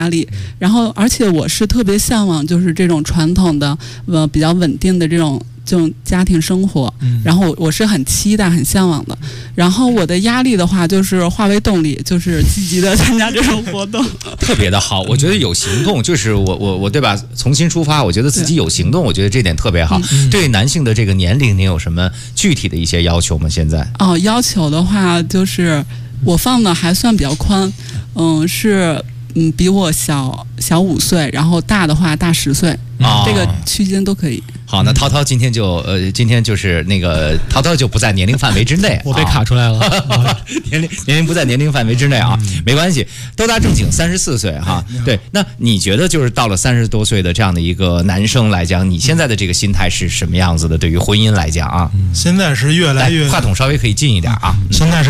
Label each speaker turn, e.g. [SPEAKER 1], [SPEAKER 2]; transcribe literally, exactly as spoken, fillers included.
[SPEAKER 1] 压力，然后而且我是特别向往就是这种传统的呃比较稳定的这种这种家庭生活，然后我是很期待很向往的。然后我的压力的话就是化为动力，就是积极的参加这种活动。
[SPEAKER 2] 特别的好，我觉得有行动就是我我我对吧？重新出发，我觉得自己有行动，我觉得这点特别好。嗯、对男性的这个年龄，您有什么具体的一些要求吗？现在
[SPEAKER 1] 哦，要求的话就是我放的还算比较宽，嗯，是。嗯，比我小小五岁，然后大的话大十岁，哦、这个区间都可以。
[SPEAKER 2] 好，那涛涛今天就呃，今天就是那个涛涛就不在年龄范围之内，
[SPEAKER 3] 我被卡出来了，
[SPEAKER 2] 啊、年龄年龄不在年龄范围之内啊，嗯、没关系，都大正经三十四岁哈。对，那你觉得就是到了三十多岁的这样的一个男生来讲，你现在的这个心态是什么样子的？对于婚姻来讲啊，
[SPEAKER 4] 现在是越来越，
[SPEAKER 2] 话筒稍微可以近一点啊，
[SPEAKER 4] 现在是。